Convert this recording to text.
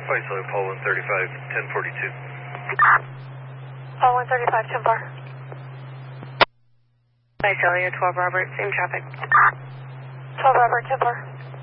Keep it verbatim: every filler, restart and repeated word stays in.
Viceland, Paul one thirty-five, ten forty-two. Paul one thirty-five, ten four. Visalia, twelve Robert, same traffic. twelve Robert, ten four.